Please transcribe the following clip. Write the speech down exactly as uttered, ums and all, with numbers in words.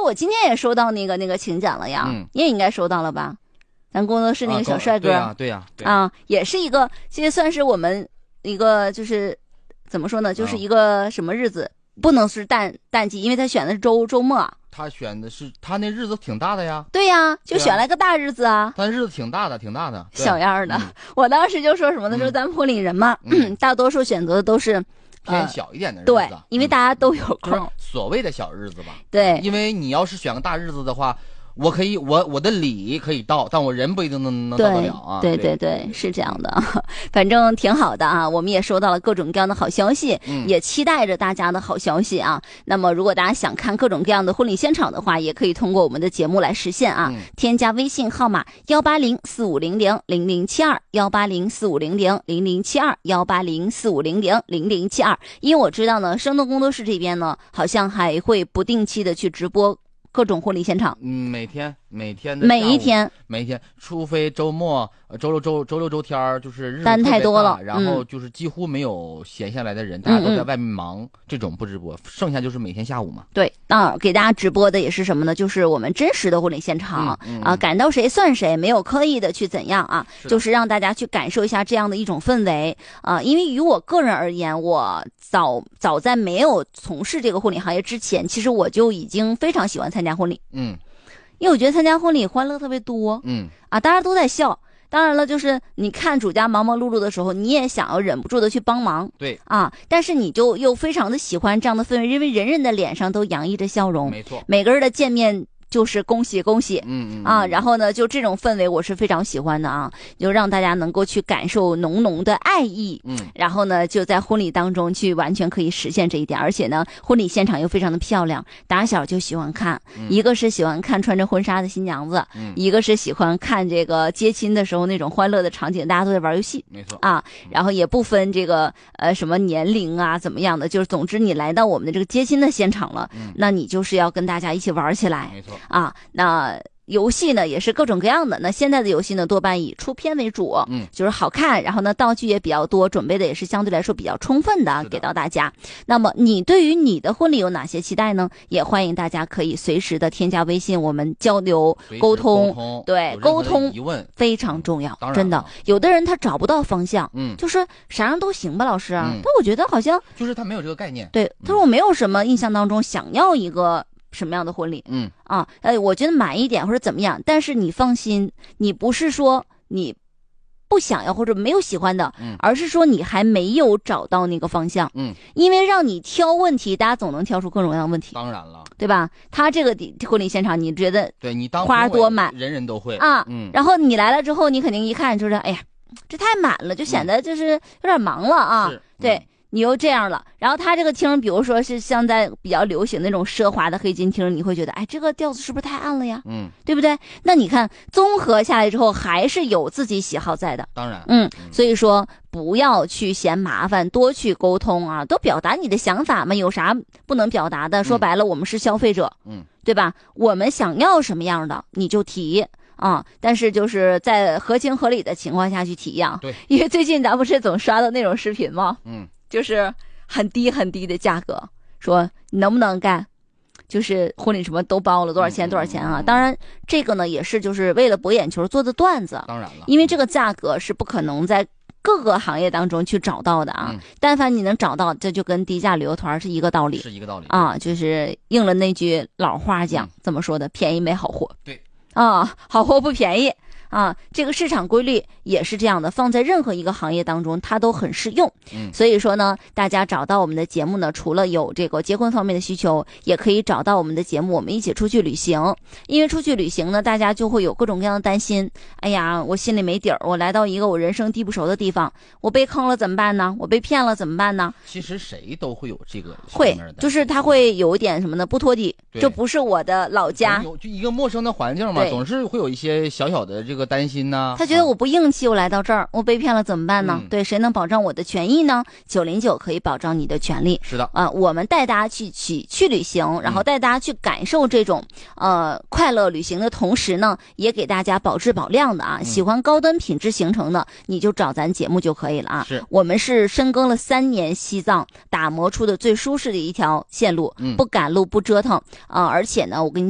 我今天也收到那个那个请柬了呀，嗯、你也应该收到了吧？咱工作室那个小帅哥， 对呀对呀， 啊，也是一个，这算是我们一个就是怎么说呢，就是一个什么日子，不能是淡淡季，因为他选的是周周末。 他选的是他那日子挺大的呀。 对呀，就选了个大日子啊。 他日子挺大的，挺大的。 小样的，嗯、我当时就说什么呢？说咱普里人嘛，嗯、大多数选择的都是。 偏小一点的日子， 对，因为大家都有空， 嗯、所谓的小日子吧。 对， 因为你要是选个大日子的话，我可以，我我的礼可以到，但我人不一定能能到得了啊。 对对 对, 对，是这样的，反正挺好的啊。我们也收到了各种各样的好消息，嗯、也期待着大家的好消息啊。那么，如果大家想看各种各样的婚礼现场的话，也可以通过我们的节目来实现啊。嗯、添加微信号码幺八零四五零零零零七二幺八零四五零零零零七二幺八零四五零零零零七二，因为我知道呢，生动工作室这边呢，好像还会不定期的去直播各种婚礼现场。 嗯，每天每天的每一天每一天，除非周末、周六周周六周天就是日子单太多了， 然后就是几乎没有闲下来的人，嗯、大家都在外面忙，嗯、这种不直播，剩下就是每天下午嘛。 对，啊，给大家直播的也是什么呢？就是我们真实的婚礼现场、嗯嗯、啊，赶到谁算谁，没有刻意的去怎样啊，是就是让大家去感受一下这样的一种氛围啊。因为于我个人而言，我早早在没有从事这个婚礼行业之前，其实我就已经非常喜欢参加婚礼。 嗯。 因为我觉得参加婚礼欢乐特别多， 嗯啊，大家都在笑。当然了，就是你看主家忙忙碌碌的时候，你也想要忍不住的去帮忙， 对啊，但是你就又非常的喜欢这样的氛围，因为人人的脸上都洋溢着笑容， 没错， 每个人的见面就是恭喜恭喜， 嗯嗯啊，然后呢，就这种氛围我是非常喜欢的啊，就让大家能够去感受浓浓的爱意， 嗯， 然后呢，就在婚礼当中去完全可以实现这一点，而且呢，婚礼现场又非常的漂亮，打小就喜欢看， 嗯、 一个是喜欢看穿着婚纱的新娘子， 嗯， 一个是喜欢看这个接亲的时候那种欢乐的场景，大家都在玩游戏， 没错啊，然后也不分这个呃什么年龄啊怎么样的，就是总之你来到我们的这个接亲的现场了， 嗯， 那你就是要跟大家一起玩起来， 没错啊，那。游戏呢也是各种各样的，那现在的游戏呢多半以出片为主， 嗯， 就是好看，然后呢道具也比较多，准备的也是相对来说比较充分的给到大家。那么你对于你的婚礼有哪些期待呢？也欢迎大家可以随时的添加微信，我们交流沟通， 沟通对，沟通疑问非常重要， 嗯、 真的。有的人他找不到方向， 嗯， 就说啥样都行吧，老师， 嗯、 但我觉得好像就是他没有这个概念， 对，他说我没有什么印象当中想要一个。什么样的婚礼？ 嗯啊，呃，我觉得满一点或者怎么样，但是你放心，你不是说你不想要或者没有喜欢的， 嗯， 而是说你还没有找到那个方向， 嗯， 因为让你挑问题，大家总能挑出各种各样的问题， 当然了， 对吧？他这个婚礼现场，你觉得对你当花多满， 人人都会啊， 嗯， 然后你来了之后，你肯定一看就是，哎呀，这太满了，就显得就是有点忙了啊， 嗯、 对。嗯你又这样了，然后他这个厅，比如说是像在比较流行那种奢华的黑金厅，你会觉得，哎，这个调子是不是太暗了呀？ 嗯， 对不对？那你看综合下来之后，还是有自己喜好在的。 当然， 嗯，所以说不要去嫌麻烦，多去沟通啊，多表达你的想法嘛。有啥不能表达的？说白了，我们是消费者， 嗯， 对吧？我们想要什么样的，你就提。啊、嗯，但是就是在合情合理的情况下去体验。 对， 因为最近咱不是总刷到那种视频吗？ 嗯， 就是很低很低的价格，说你能不能干？就是婚礼什么都包了多少钱多少钱啊？ 嗯嗯嗯、 当然，这个呢也是就是为了博眼球做的段子。 当然了， 因为这个价格是不可能在各个行业当中去找到的啊。嗯、但凡你能找到，这就跟低价旅游团是一个道理， 是一个道理啊。就是应了那句老话讲， 嗯、 怎么说的？便宜没好货。 对。 啊，好货不便宜啊！这个市场规律也是这样的，放在任何一个行业当中，它都很适用。 嗯， 所以说呢，大家找到我们的节目呢，除了有这个结婚方面的需求，也可以找到我们的节目，我们一起出去旅行。因为出去旅行呢，大家就会有各种各样的担心。哎呀，我心里没底儿，我来到一个我人生地不熟的地方，我被坑了怎么办呢？我被骗了怎么办呢？ 其实谁都会有这个会，就是他会有一点什么呢？不拖地，这不是我的老家， 有就一个陌生的环境嘛。总是会有一些小小的这个担心呐、啊。 他觉得我不硬气，我来到这儿，我被骗了怎么办呢？ 嗯、 对，谁能保障我的权益呢？九零九可以保障你的权利。 是的， 啊、呃，我们带大家去去去旅行，然后带大家去感受这种、嗯、呃快乐旅行的同时呢，也给大家保质保量的啊。 嗯、 喜欢高端品质行程的，你就找咱节目就可以了啊。 是， 我们是深耕了三年西藏，打磨出的最舒适的一条线路， 嗯、 不赶路不折腾啊、呃，而且呢，我跟你。